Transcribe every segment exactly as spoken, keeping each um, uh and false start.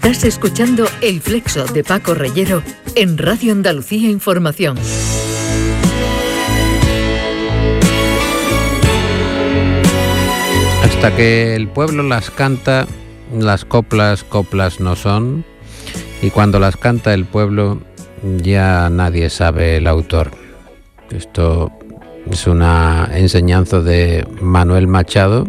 Estás escuchando El Flexo de Paco Reyero en Radio Andalucía Información. Hasta que el pueblo las canta, las coplas, coplas no son. Y cuando las canta el pueblo, ya nadie sabe el autor. Esto es una enseñanza de Manuel Machado,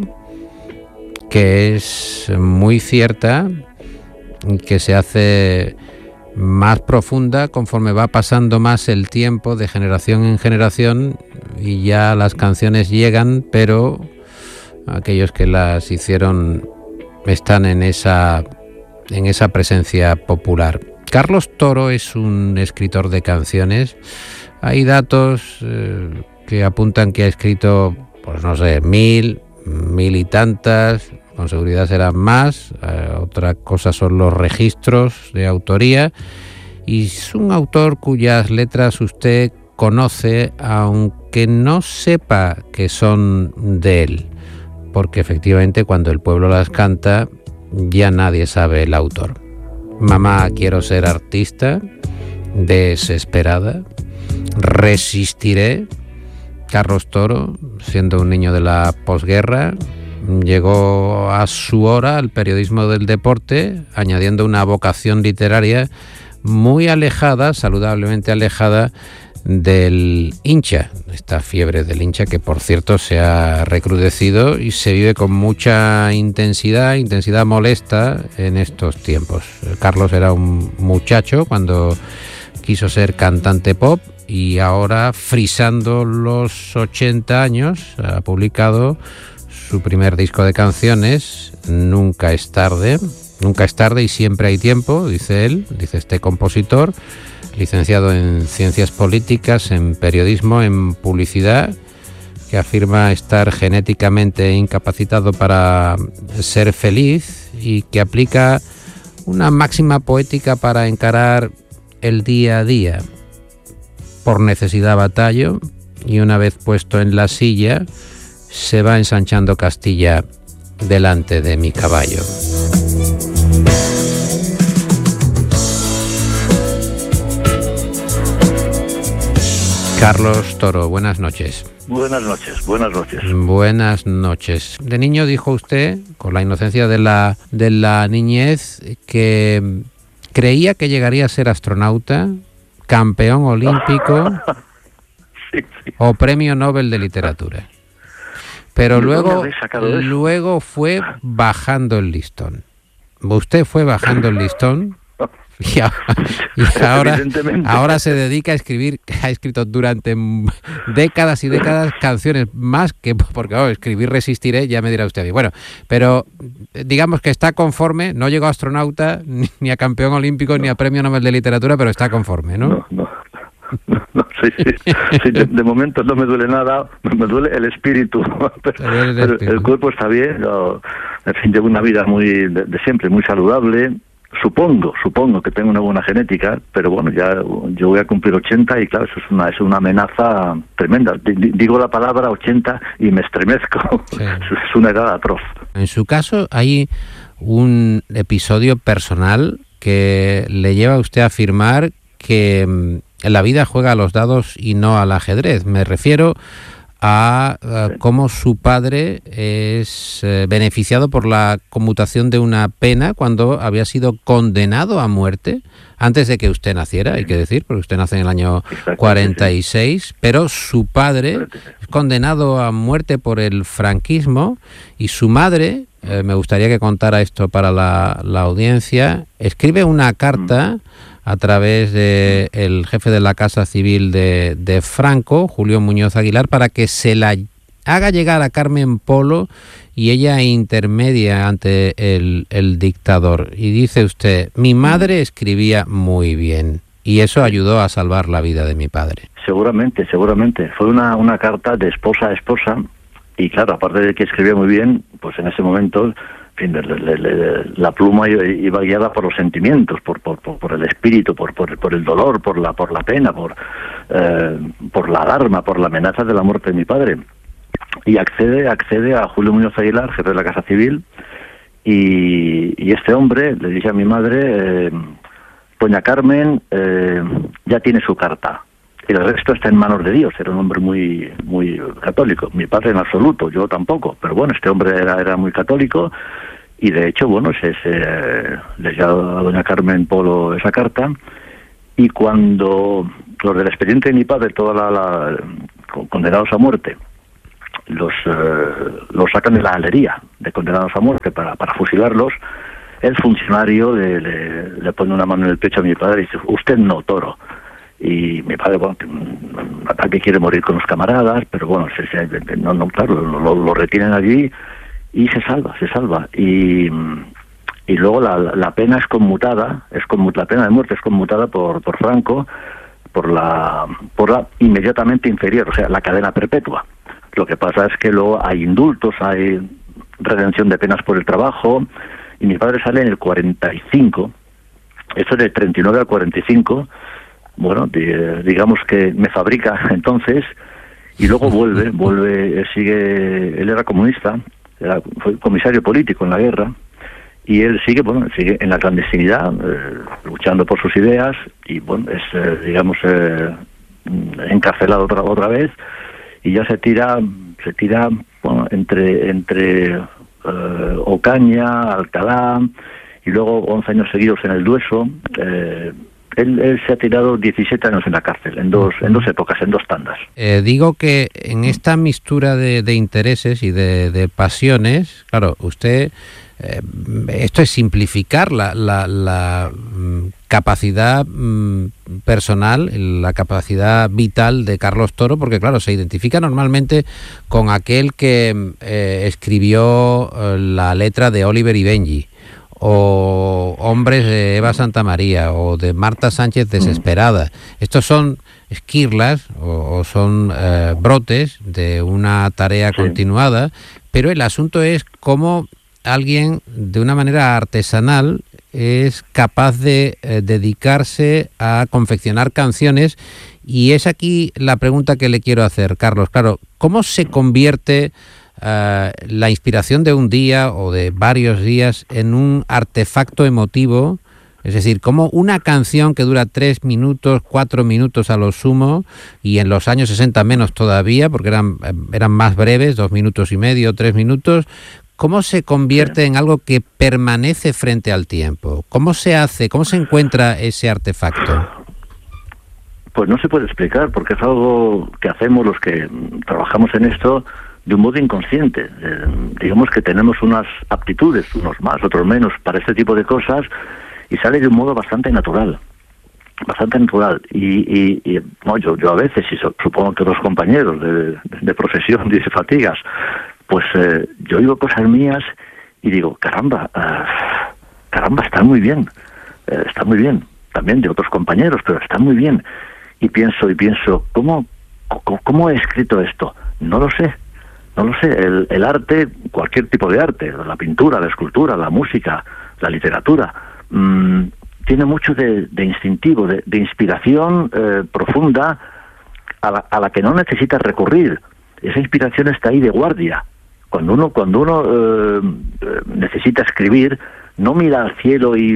que es muy cierta, que se hace más profunda conforme va pasando más el tiempo de generación en generación y ya las canciones llegan, pero aquellos que las hicieron están en esa, en esa presencia popular. Carlos Toro es un escritor de canciones. Hay datos eh, que apuntan que ha escrito, pues no sé, mil, mil y tantas. Con seguridad serán más. Eh, otra cosa son los registros de autoría. Y es un autor cuyas letras usted conoce, aunque no sepa que son de él. Porque efectivamente cuando el pueblo las canta, ya nadie sabe el autor. Mamá, quiero ser artista, Desesperada, Resistiré. Carlos Toro, siendo un niño de la posguerra, llegó a su hora al periodismo del deporte, añadiendo una vocación literaria muy alejada, saludablemente alejada, del hincha, esta fiebre del hincha que por cierto se ha recrudecido y se vive con mucha intensidad, intensidad molesta en estos tiempos. Carlos era un muchacho cuando quiso ser cantante pop y ahora, frisando los ochenta años, ha publicado su primer disco de canciones, Nunca es tarde. Nunca es tarde y siempre hay tiempo, dice él, dice este compositor, licenciado en Ciencias Políticas, en Periodismo, en Publicidad, que afirma estar genéticamente incapacitado para ser feliz y que aplica una máxima poética para encarar el día a día. Por necesidad batallo y una vez puesto en la silla, se va ensanchando Castilla delante de mi caballo. Carlos Toro, buenas noches. Buenas noches, buenas noches. Buenas noches. De niño dijo usted, con la inocencia de la, de la niñez, que creía que llegaría a ser astronauta, campeón olímpico sí, sí. o premio Nobel de literatura. Pero luego, luego fue bajando el listón. Usted fue bajando el listón y, a, y ahora, ahora se dedica a escribir, ha escrito durante décadas y décadas canciones más que, porque oh, escribir Resistiré, ya me dirá usted. Bueno, pero digamos que está conforme, no llegó a astronauta, ni a campeón olímpico, ni a premio Nobel de literatura, pero está conforme, ¿no? No, no. No, no, sí, sí, sí de, de momento no me duele nada, me duele el espíritu, pero, el, espíritu. pero el cuerpo está bien. Yo, en fin, llevo una vida muy de, de siempre, muy saludable. Supongo, supongo que tengo una buena genética, pero bueno, ya yo voy a cumplir ochenta y claro, eso es una, es una amenaza tremenda. D- digo la palabra ochenta y me estremezco. Sí. Es una edad atroz. En su caso, hay un episodio personal que le lleva a usted a afirmar que la vida juega a los dados y no al ajedrez. Me refiero a, a cómo su padre es eh, beneficiado por la conmutación de una pena cuando había sido condenado a muerte antes de que usted naciera, hay que decir, porque usted nace en el año cuarenta y seis, pero su padre es condenado a muerte por el franquismo y su madre, eh, me gustaría que contara esto para la, la audiencia, escribe una carta a través de el jefe de la Casa Civil de, de Franco, Julio Muñoz Aguilar, para que se la haga llegar a Carmen Polo y ella intermedia ante el, el dictador. Y dice usted, mi madre escribía muy bien y eso ayudó a salvar la vida de mi padre. Seguramente, seguramente. Fue una, una carta de esposa a esposa y claro, aparte de que escribía muy bien, pues en ese momento... En fin, le, le, le, la pluma iba guiada por los sentimientos, por por, por, por el espíritu, por, por por el dolor, por la por la pena, por eh, por la alarma, por la amenaza de la muerte de mi padre. Y accede accede a Julio Muñoz Aguilar, jefe de la Casa Civil, y, y este hombre le dice a mi madre, eh, doña Carmen eh, ya tiene su carta, y el resto está en manos de Dios. Era un hombre muy muy católico, mi padre en absoluto, yo tampoco, pero bueno, este hombre era, era muy católico, y de hecho, bueno, se, se le dio a doña Carmen Polo esa carta, y cuando los del expediente de mi padre, toda la, la condenados a muerte, los eh, los sacan de la galería de condenados a muerte para, para fusilarlos, el funcionario le, le, le pone una mano en el pecho a mi padre y dice, usted no, toro. Y mi padre, bueno, un ataque, quiere morir con los camaradas, pero bueno, se, se, no, no, claro, lo, lo retienen allí y se salva, se salva. Y, y luego la, la pena es conmutada, es conmut, la pena de muerte es conmutada por, por Franco, por la, por la inmediatamente inferior, o sea, la cadena perpetua. Lo que pasa es que luego hay indultos, hay redención de penas por el trabajo, y mi padre sale en el cuarenta y cinco, esto del treinta y nueve al cuarenta y cinco, bueno, digamos que me fabrica entonces, y luego vuelve, vuelve, sigue, él era comunista, era, fue comisario político en la guerra, y él sigue, bueno, sigue en la clandestinidad, eh, luchando por sus ideas, y bueno, es, eh, digamos, eh, encarcelado otra otra vez, y ya se tira, se tira, bueno, entre, entre eh, Ocaña, Alcalá, y luego once años seguidos en el Dueso. eh, Él, él se ha tirado diecisiete años en la cárcel, en dos en dos épocas, en dos tandas. Eh, digo que en esta mistura de, de intereses y de, de pasiones, claro, usted, eh, esto es simplificar la, la, la mm, capacidad mm, personal, la capacidad vital de Carlos Toro, porque claro, se identifica normalmente con aquel que eh, escribió eh, la letra de Oliver y Benji, o Hombres de Eva Santamaría, o de Marta Sánchez Desesperada. Estos son esquirlas o, o son eh, brotes de una tarea sí. continuada, pero el asunto es cómo alguien de una manera artesanal es capaz de eh, dedicarse a confeccionar canciones, y es aquí la pregunta que le quiero hacer, Carlos. Claro, ¿cómo se convierte Uh, la inspiración de un día o de varios días en un artefacto emotivo? Es decir, como una canción que dura tres minutos, cuatro minutos a lo sumo, y en los años sesenta menos todavía, porque eran, eran más breves, dos minutos y medio, tres minutos, ¿cómo se convierte sí. en algo que permanece frente al tiempo? ¿Cómo se hace, cómo se encuentra ese artefacto? Pues no se puede explicar, porque es algo que hacemos los que trabajamos en esto de un modo inconsciente. Eh, digamos que tenemos unas aptitudes, unos más, otros menos, para este tipo de cosas, y sale de un modo bastante natural, bastante natural. Y, y, y no, yo, yo a veces, y so, supongo que otros compañeros de, de profesión, dice Fatigas, pues eh, yo oigo cosas mías y digo, caramba, uh, caramba, está muy bien, eh, está muy bien, también de otros compañeros, pero está muy bien. Y pienso, y pienso, ¿cómo, cómo, cómo he escrito esto? No lo sé. No lo sé, el, el arte, cualquier tipo de arte, la pintura, la escultura, la música, la literatura, mmm, tiene mucho de, de instintivo, de, de inspiración eh, profunda a la, a la que no necesitas recurrir. Esa inspiración está ahí de guardia. Cuando uno, cuando uno eh, necesita escribir, no mira al cielo y,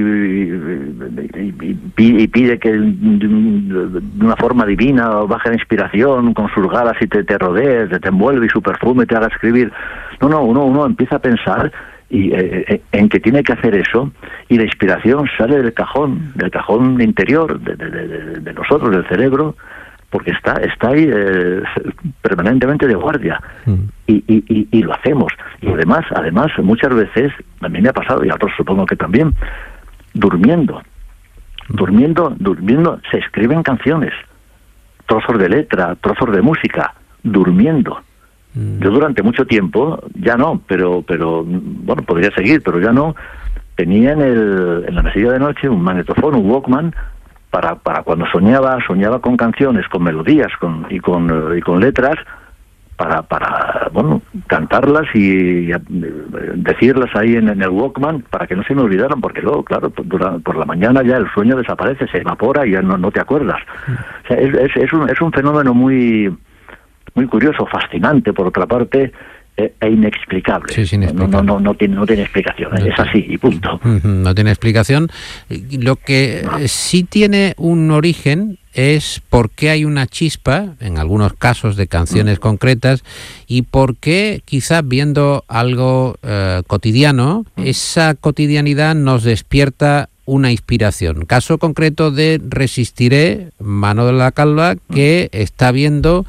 y, y, y pide que de una forma divina baje la inspiración con sus galas y te, te rodee, te, te envuelve y su perfume te haga escribir. No, no, uno, uno empieza a pensar y, eh, en que tiene que hacer eso, y la inspiración sale del cajón, del cajón interior de, de, de, de nosotros, del cerebro, porque está está ahí eh, permanentemente de guardia. Mm. y, y, y, y lo hacemos. Y además, además muchas veces, a mí me ha pasado, y a otros supongo que también, durmiendo, durmiendo, durmiendo, se escriben canciones, trozos de letra, trozos de música, durmiendo. Mm. Yo durante mucho tiempo, ya no, pero, pero bueno, podría seguir, pero ya no, tenía en, el, en la mesilla de noche un magnetofón, un Walkman, para para cuando soñaba, soñaba con canciones, con melodías con y con y con letras, para para bueno, cantarlas y, y decirlas ahí en, en el Walkman para que no se me olvidaran, porque luego, claro, por, por la mañana ya el sueño desaparece, se evapora y ya no, no te acuerdas. O sea, es, es, es un es un fenómeno muy muy curioso, fascinante por otra parte, e inexplicable. Sí, es inexplicable. No, no, no, no, tiene, no tiene explicación, no es tiene. así y punto. No tiene explicación. Lo que no. sí tiene un origen es por qué hay una chispa, en algunos casos de canciones mm. concretas, y por qué quizás viendo algo eh, cotidiano, mm. esa cotidianidad nos despierta una inspiración. Caso concreto de Resistiré, Manolo de la Calva, que está viendo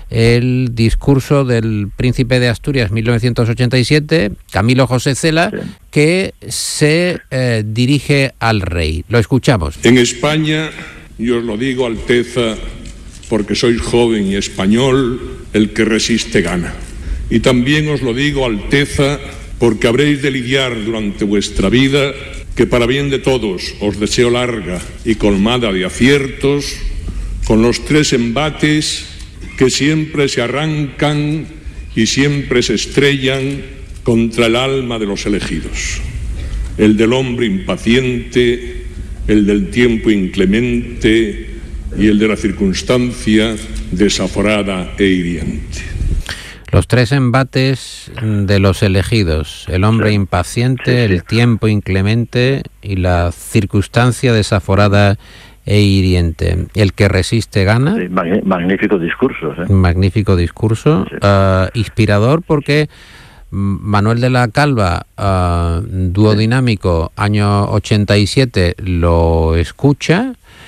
el discurso del Príncipe de Asturias mil novecientos ochenta y siete, Camilo José Cela, sí. que se eh, dirige al rey. Lo escuchamos. En España, y os lo digo, Alteza, porque sois joven y español, el que resiste gana. Y también os lo digo, Alteza, porque habréis de lidiar durante vuestra vida, que para bien de todos os deseo larga y colmada de aciertos, con los tres embates que siempre se arrancan y siempre se estrellan contra el alma de los elegidos. El del hombre impaciente, el del tiempo inclemente y el de la circunstancia desaforada e hiriente. Los tres embates de los elegidos, el hombre sí. impaciente, sí, sí. el tiempo inclemente y la circunstancia desaforada e hiriente. El que resiste gana. Sí, magnífico discurso. ¿eh? Magnífico discurso, sí. uh, inspirador porque Manuel de la Calva, uh, dúo dinámico, año ochenta y siete, lo escucha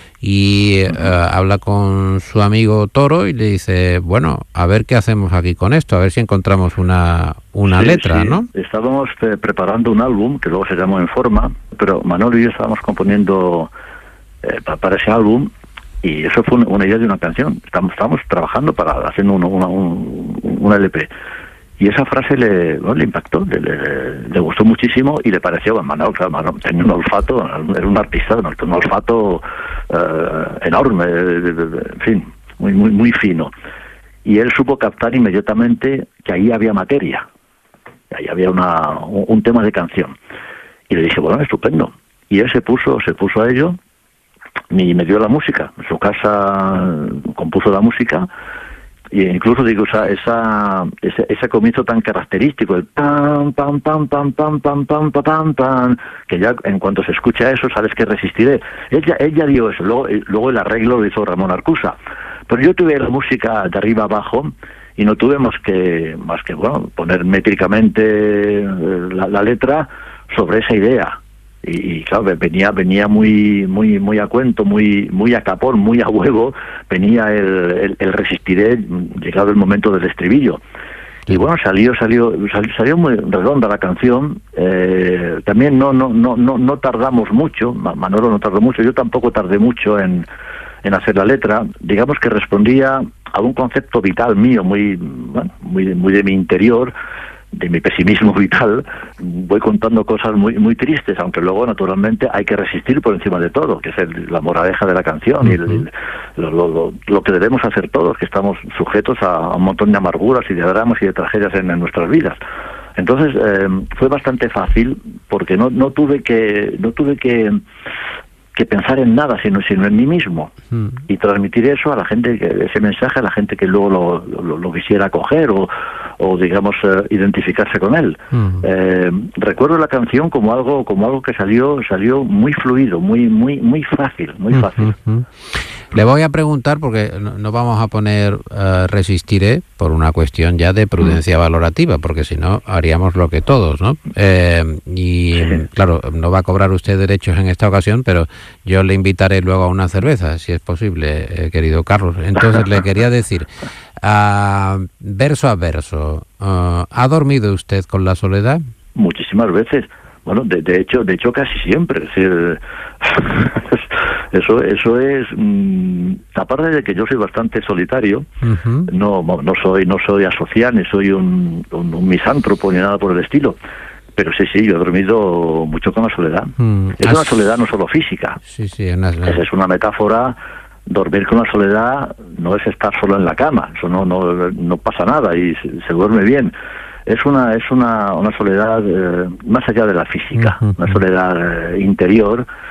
y uh, habla con su amigo Toro y le dice, bueno, a ver qué hacemos aquí con esto, a ver si encontramos una una sí, letra, sí. ¿no? Estábamos eh, preparando un álbum que luego se llamó En Forma, pero Manolo y yo estábamos componiendo eh, pa para ese álbum y eso fue una, una idea de una canción. Estamos, estábamos trabajando para haciendo una, una, un, un L P. Y esa frase le, bueno, le impactó, le, le, le gustó muchísimo y le pareció, bueno, Manolo, claro, Manolo tenía un olfato, era un artista, un olfato uh, enorme, en fin, muy, muy, muy fino. Y él supo captar inmediatamente que ahí había materia, que ahí había una, un, un tema de canción. Y le dije, bueno, estupendo. Y él se puso, se puso a ello y me dio la música. En su casa compuso la música. Y incluso digo, esa, esa, ese, ese comienzo tan característico, el pam, pam, pam, pam, pam, pam, pam, pam, pam, pam, que ya en cuanto se escucha eso, sabes que Resistiré. Ella, ella dio eso, luego, luego el arreglo lo hizo Ramón Arcusa. Pero yo tuve la música de arriba abajo y no tuve más que, más que bueno, poner métricamente la, la letra sobre esa idea. Y, y claro, venía venía muy muy muy a cuento, muy muy a capón, muy a huevo, venía el, el, el Resistiré llegado el momento del estribillo. Y bueno, salió salió salió, salió muy redonda la canción. Eh, también no no no no no tardamos mucho, Manolo no tardó mucho, yo tampoco tardé mucho en en hacer la letra. Digamos que respondía a un concepto vital mío, muy bueno, muy muy de mi interior, de mi pesimismo vital. Voy contando cosas muy muy tristes, aunque luego naturalmente hay que resistir por encima de todo, que es el, la moraleja de la canción. Uh-huh. y el, el, lo, lo, lo que debemos hacer todos, que estamos sujetos a, a un montón de amarguras y de dramas y de tragedias en, en nuestras vidas. Entonces eh, fue bastante fácil porque no no tuve que no tuve que que pensar en nada, sino, sino en mí mismo, mm. y transmitir eso a la gente, que, ese mensaje a la gente que luego lo, lo, lo quisiera coger o, o digamos, eh, identificarse con él. Mm. Eh, recuerdo la canción como algo como algo que salió salió muy fluido, muy muy muy fácil, muy mm, fácil. Mm, mm. Le voy a preguntar, porque no, no vamos a poner uh, Resistiré por una cuestión ya de prudencia mm. valorativa, porque si no haríamos lo que todos, ¿no? Eh, y sí. claro, no va a cobrar usted derechos en esta ocasión, pero yo le invitaré luego a una cerveza, si es posible, eh, querido Carlos. Entonces le quería decir, uh, verso a verso, uh, ¿ha dormido usted con la soledad? Muchísimas veces. Bueno, de, de hecho, de hecho casi siempre. Es decir, eso, eso es, mmm, aparte de que yo soy bastante solitario, uh-huh. no, no soy, no soy asocial, ni soy un, un, un misántropo ni nada por el estilo. Pero sí, sí, yo he dormido mucho con la soledad. Mm, es una soledad no solo física. Sí, sí, una... es una metáfora. Dormir con la soledad no es estar solo en la cama, eso no, no, no pasa nada y se, se duerme bien. Es una es una, una soledad eh, más allá de la física, uh-huh. una soledad eh, interior,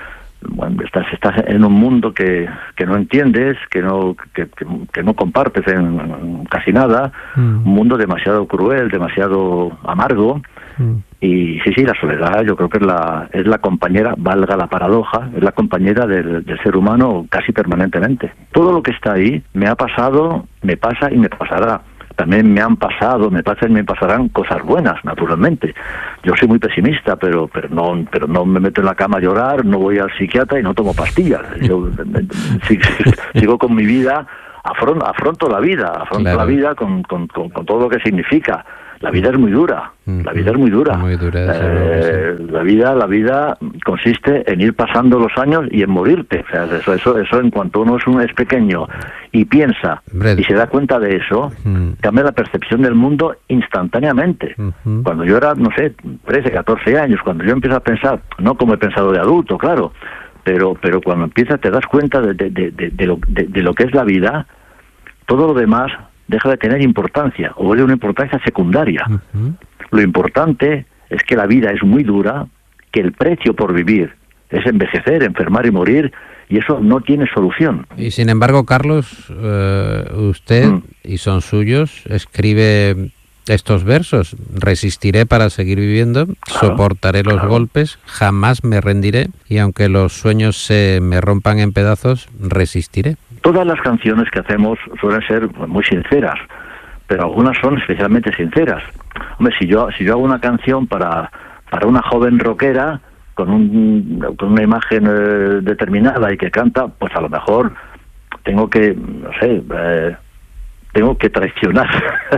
bueno, estás estás en un mundo que, que no entiendes, que no que, que, que no compartes en casi nada, mm. un mundo demasiado cruel, demasiado amargo. Mm. Y sí, sí, la soledad yo creo que es la es la compañera, valga la paradoja, es la compañera del, del ser humano casi permanentemente. Todo lo que está ahí me ha pasado, me pasa y me pasará. También me han pasado, me pasan y me pasarán cosas buenas, naturalmente. Yo soy muy pesimista, pero pero no pero no me meto en la cama a llorar, no voy al psiquiatra y no tomo pastillas. Yo sigo, sigo con mi vida, afronto, afronto la vida, afronto claro. la vida con, con, con, con todo lo que significa. La vida es muy dura, la vida es muy dura. Muy dura eh, la vida, la vida consiste en ir pasando los años y en morirte. O sea, eso, eso, eso en cuanto uno es, un, es pequeño y piensa Red. y se da cuenta de eso, uh-huh. cambia la percepción del mundo instantáneamente. Uh-huh. Cuando yo era, no sé, trece, catorce años, cuando yo empiezo a pensar, no como he pensado de adulto, claro, pero pero cuando empiezas te das cuenta de, de, de, de, de, lo, de, de lo que es la vida, todo lo demás deja de tener importancia, o de una importancia secundaria. Uh-huh. Lo importante es que la vida es muy dura, que el precio por vivir es envejecer, enfermar y morir, y eso no tiene solución. Y sin embargo, Carlos, eh, usted, mm. y son suyos, escribe estos versos: resistiré para seguir viviendo, claro, soportaré los claro. golpes, jamás me rendiré, y aunque los sueños se me rompan en pedazos, resistiré. Todas las canciones que hacemos suelen ser muy sinceras, pero algunas son especialmente sinceras. Hombre, si yo si yo hago una canción para para una joven rockera con un con una imagen eh, determinada y que canta, pues a lo mejor tengo que, no sé, eh, tengo que traicionar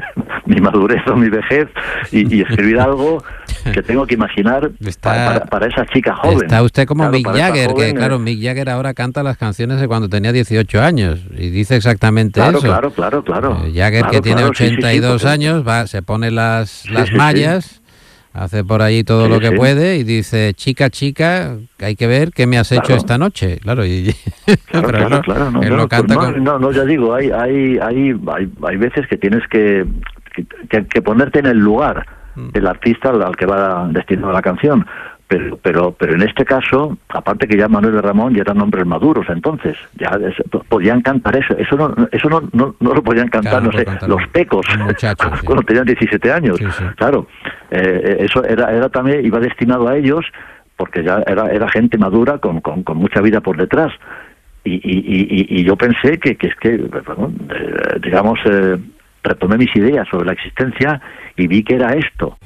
mi madurez o mi vejez y, y escribir algo que tengo que imaginar está, para, para esa chica joven. Está usted como claro, Mick Jagger, joven, que claro, eh, Mick Jagger ahora canta las canciones de cuando tenía dieciocho años y dice exactamente claro, eso. Claro, claro, claro. Eh, Jagger, claro, que tiene claro, ochenta y dos sí, sí, sí, años, va, se pone las, sí, las sí, mallas, sí. hace por allí todo sí, lo que sí. puede y dice, chica, chica, hay que ver qué me has hecho claro. no Claro, claro, y claro, pero claro, no, claro, no, él no, lo canta pues no, con... no, no, ya digo, hay, hay, hay, hay, hay veces que tienes que, que, que ponerte en el lugar del artista al que va destinado a la canción, pero pero pero en este caso, aparte que ya Manuel de Ramón ya eran hombres maduros, entonces ya es, podían cantar eso, eso no eso no no, no lo podían cantar, claro, no, no sé, cantar los Pecos muchacho, cuando sí. tenían diecisiete años, sí, sí. claro, eh, eso era era también iba destinado a ellos porque ya era era gente madura con con, con mucha vida por detrás. Y, y, y, y yo pensé que, que es que, bueno, eh, digamos, eh, retomé mis ideas sobre la existencia y vi que era esto.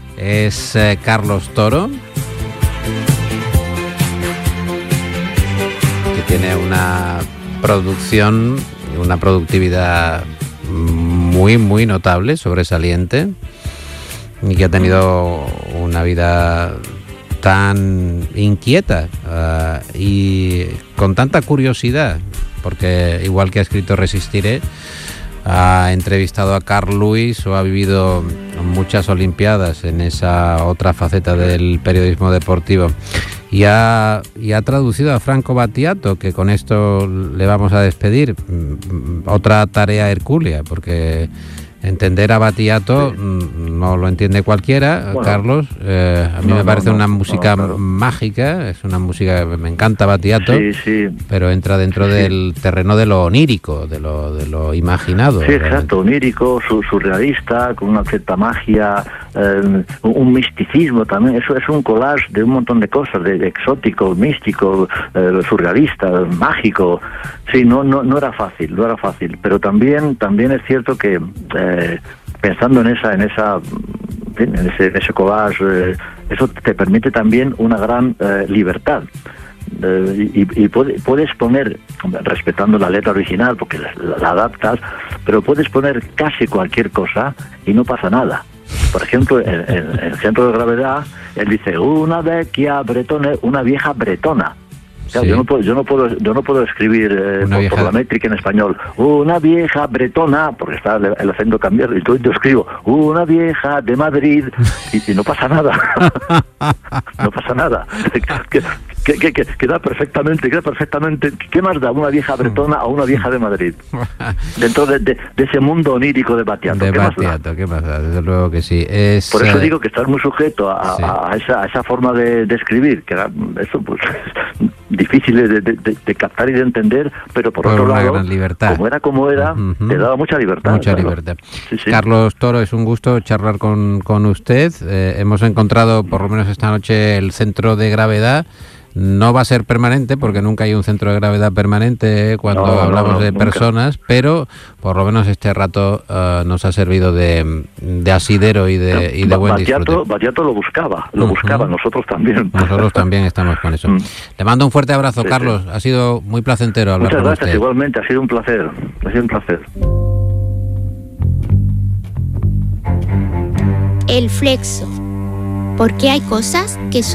Es eh, Carlos Toro, que tiene una producción, una productividad muy, muy notable, sobresaliente, y que ha tenido una vida tan inquieta uh, y con tanta curiosidad, porque igual que ha escrito Resistiré, ha entrevistado a Carl Lewis o ha vivido muchas olimpiadas en esa otra faceta del periodismo deportivo, y ha, y ha traducido a Franco Battiato, que con esto le vamos a despedir. Otra tarea hercúlea, porque entender a Battiato sí. no lo entiende cualquiera, bueno, Carlos. Eh, a mí no, me parece no, una no, música no, claro. mágica, es una música, me encanta Battiato, sí, sí. pero entra dentro sí, del sí. terreno de lo onírico, de lo de lo imaginado. Sí, realmente. Exacto, onírico, su, surrealista, con una cierta magia, eh, un misticismo también. Eso es un collage de un montón de cosas, de, de exótico, místico, eh, surrealista, mágico. Sí, no, no, no era fácil, no era fácil, pero también, también es cierto que eh, pensando en esa, en esa, en ese, en ese collage, eh, eso te permite también una gran eh, libertad. Eh, y, y puede, puedes poner, respetando la letra original, porque la, la adaptas, pero puedes poner casi cualquier cosa y no pasa nada. Por ejemplo, en, en, en Centro de Gravedad, él dice una vecchia bretona, una vieja bretona. O sea, sí. yo no puedo, yo no puedo, yo no puedo escribir eh, por, por la métrica en español una vieja bretona, porque está el, el acento cambiado, y yo, yo escribo una vieja de Madrid y, y no pasa nada. No pasa nada. que, que, que, que da perfectamente, queda perfectamente. ¿Qué más da una vieja bretona a una vieja de Madrid? Dentro de, de, de ese mundo onírico de Battiato. De ¿Qué Battiato, más ¿qué más da? Desde luego que sí. Es, Por eso eh, digo que estás muy sujeto a, sí. a, a, esa, a esa forma de, de escribir, que era, eso pues difícil de, de, de, de captar y de entender, pero por, por otro una lado, gran libertad. como era como era, uh-huh. te daba mucha libertad. Mucha claro. libertad. Sí, sí. Carlos Toro, es un gusto charlar con, con usted. Eh, hemos encontrado, por lo menos esta noche, el centro de gravedad. No va a ser permanente, porque nunca hay un centro de gravedad permanente cuando no, hablamos no, no, de nunca. personas, pero por lo menos este rato uh, nos ha servido de, de asidero y de, y de buen Battiato, disfrute. Battiato lo buscaba, lo uh-huh. buscaba, nosotros también. Nosotros también estamos con eso. Mm. Le mando un fuerte abrazo, sí, Carlos. Sí. Ha sido muy placentero hablar Muchas con gracias, usted. Igualmente, ha sido un placer. Ha sido un placer. El flexo. Porque hay cosas que son